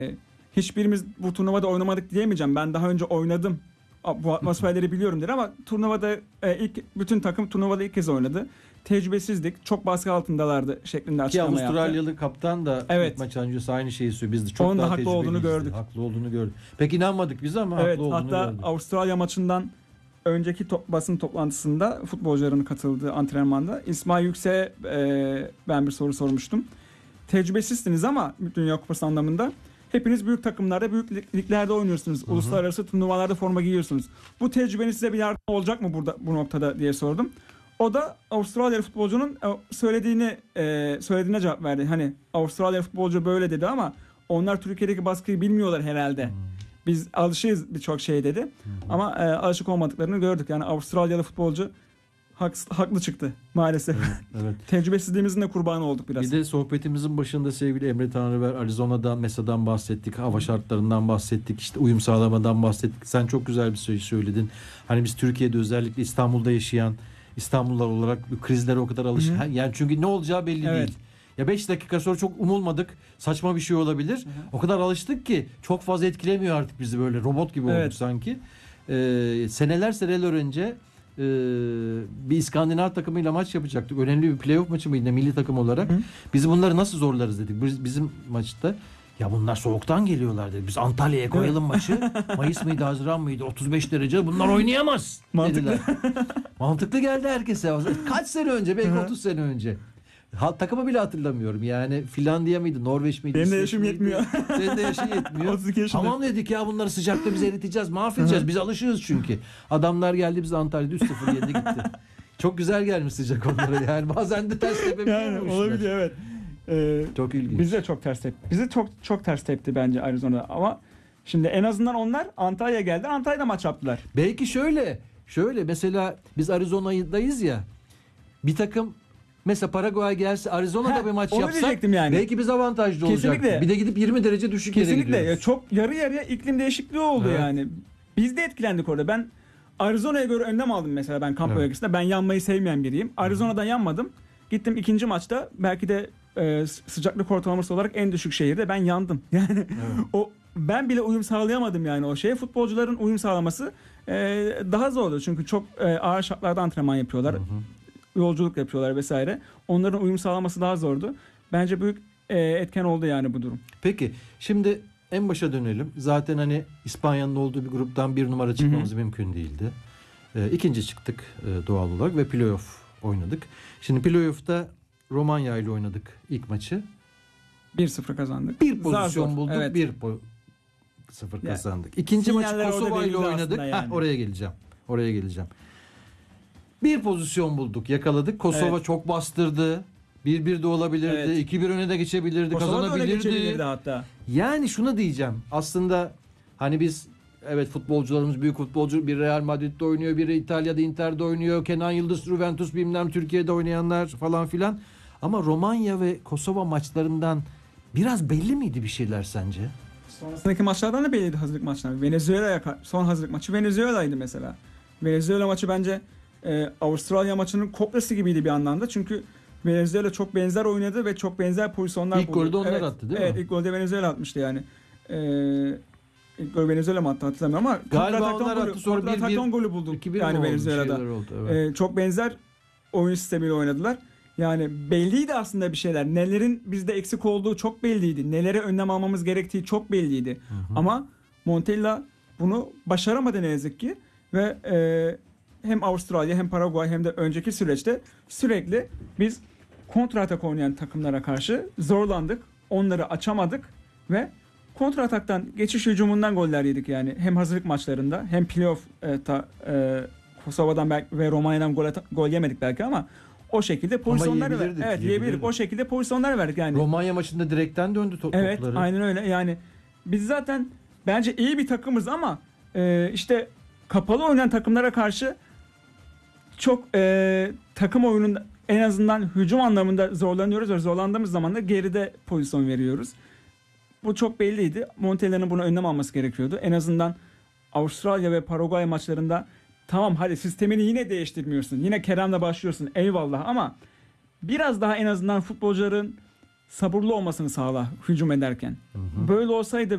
Hiçbirimiz bu turnuvada oynamadık diyemeyeceğim. Ben daha önce oynadım. Bu atmosferleri biliyorumdur ama turnuvada bütün takım turnuvada ilk kez oynadı. Tecrübesizlik, çok baskı altındalardı şeklinde Ki açıklama yaptı. Avustralyalı kaptan da Evet. ilk maç öncesi aynı şeyi söylüyor. Biz de çok Onun da daha haklı olduğunu tecrübeliyiz gördük. Haklı olduğunu gördük. Pek inanmadık biz ama Evet, haklı olduğunu hatta gördük. Avustralya maçından önceki basın toplantısında futbolcuların katıldığı antrenmanda İsmail Yüksek'e ben bir soru sormuştum. Tecrübesizsiniz ama Dünya Kupası anlamında hepiniz büyük takımlarda, büyük liglerde oynuyorsunuz. Uluslararası turnuvalarda forma giyiyorsunuz. Bu tecrübeniz size bir yardım olacak mı bu noktada diye sordum. O da Avustralyalı futbolcunun söylediğine cevap verdi. Hani Avustralyalı futbolcu böyle dedi ama onlar Türkiye'deki baskıyı bilmiyorlar herhalde. Biz alışığız birçok şey dedi. Ama alışık olmadıklarını gördük. Yani Avustralyalı futbolcu haklı çıktı maalesef. Evet. Tecrübesizliğimizin de kurbanı olduk biraz. Bir de sohbetimizin başında sevgili Emre Tanrıver, Arizona'dan, MESA'dan bahsettik. Hava şartlarından bahsettik. İşte uyum sağlamadan bahsettik. Sen çok güzel bir şey söyledin. Hani biz Türkiye'de özellikle İstanbul'da yaşayan İstanbullular olarak bu krizlere o kadar alışık. Yani çünkü ne olacağı belli değil. Ya 5 dakika sonra çok umulmadık. Saçma bir şey olabilir. O kadar alıştık ki çok fazla etkilemiyor artık bizi, böyle robot gibi olduk sanki. Seneler önce bir İskandinav takımıyla maç yapacaktık. Önemli bir playoff maçı mıydı milli takım olarak. Biz bunları nasıl zorlarız dedik. Bizim maçta ya bunlar soğuktan geliyorlar dedi. Biz Antalya'ya koyalım maçı. Mayıs mıydı, Haziran mıydı? 35 derece. Bunlar oynayamaz dediler. Mantıklı geldi herkese. Kaç sene önce? Belki 30 sene önce. Takımı bile hatırlamıyorum. Yani Finlandiya mıydı? Norveç miydi? Benim de yaşım yetmiyor. Senin de yaşın yetmiyor. 32 yaşındayım. Tamam dedik ya, bunları sıcakta biz eriteceğiz, mahvedeceğiz. Biz alışığız çünkü. Adamlar geldi, biz Antalya'da 3-0 yendi gitti. Çok güzel gelmiş sıcak onlara. Yani bazen de ters tepebiliyor yani bu işler. olabiliyor, evet. Çok ilginç. Bize çok ters tepti. Bize çok ters tepti bence Arizona'da. Ama şimdi en azından onlar Antalya'ya geldi. Antalya'da maç yaptılar. Belki şöyle mesela biz Arizona'dayız ya. Bir takım mesela Paraguay gelse Arizona'da bir maç yapsak yani. belki biz avantajlı Kesinlikle. olacaktık. Bir de gidip 20 derece düşük yere gidiyoruz. Kesinlikle. Çok yarı yarıya iklim değişikliği oldu yani. Biz de etkilendik orada. Ben Arizona'ya göre önlem aldım mesela ben kamp bölgesinde. Ben yanmayı sevmeyen biriyim. Arizona'dan yanmadım. Gittim ikinci maçta belki de sıcaklık ortalaması olarak en düşük şehirde ben yandım. Yani ben bile uyum sağlayamadım yani o şeye. Futbolcuların uyum sağlaması daha zordu. Çünkü çok ağır şartlarda antrenman yapıyorlar. Yolculuk yapıyorlar vesaire. Onların uyum sağlaması daha zordu. Bence büyük etken oldu yani bu durum. Peki şimdi en başa dönelim. Zaten hani İspanya'nın olduğu bir gruptan bir numara çıkmamız mümkün değildi. İkinci çıktık doğal olarak ve playoff oynadık. Şimdi playoff'ta Romanya ile oynadık ilk maçı. 1-0 kazandık. Bir pozisyon bulduk. Evet. 1-0 kazandık. İkinci maçı Kosova ile oynadık. Yani. Oraya geleceğim. Bir pozisyon bulduk, yakaladık. Kosova çok bastırdı. 1-1 de olabilirdi. Evet. 2-1 öne de geçebilirdi. Kosova kazanabilirdi. Hatta. Yani şunu diyeceğim. Aslında hani biz futbolcularımız büyük futbolcu. Bir Real Madrid'de oynuyor, biri İtalya'da Inter'de oynuyor. Kenan Yıldız, Juventus bilmem Türkiye'de oynayanlar falan filan. Ama Romanya ve Kosova maçlarından biraz belli miydi bir şeyler sence? Sonrasındaki maçlardan da belliydi hazırlık maçları. Venezuela'ya son hazırlık maçı Venezuela'ydı mesela. Venezuela maçı bence Avustralya maçının kopyası gibiydi bir anlamda. Çünkü Venezuela çok benzer oynadı ve çok benzer pozisyonlar buldu. İlk golü de onlar attı değil mi? Evet, ilk golde Venezuela atmıştı yani. İlk gol Venezuela mı attı hatırlamıyorum ama galiba onlar attı, sonra bir golü bulduk yani Venezuela'da. Oldu, çok benzer oyun sistemiyle oynadılar. Yani belliydi aslında bir şeyler. Nelerin bizde eksik olduğu çok belliydi. Nelere önlem almamız gerektiği çok belliydi. Ama Montella bunu başaramadı ne yazık ki ve hem Avustralya hem Paraguay hem de önceki süreçte sürekli biz kontra atak oynayan takımlara karşı zorlandık. Onları açamadık ve kontra ataktan, geçiş hücumundan goller yedik yani. Hem hazırlık maçlarında hem playoff Kosova'dan ve Romanya'dan gol yemedik belki ama o şekilde pozisyonlar verdik. Evet, yiyebilirdik. O şekilde pozisyonlar verdik yani. Romanya maçında direkten döndü topları. Evet, aynen öyle. Yani biz zaten bence iyi bir takımız ama işte kapalı oynayan takımlara karşı çok takım oyununda en azından hücum anlamında zorlanıyoruz ve zorlandığımız zaman da geride pozisyon veriyoruz. Bu çok belliydi. Montella'nın bunu önlem alması gerekiyordu. En azından Avustralya ve Paraguay maçlarında tamam hadi sistemini yine değiştirmiyorsun. Yine Kerem'le başlıyorsun eyvallah ama biraz daha en azından futbolcuların sabırlı olmasını sağla hücum ederken. Böyle olsaydı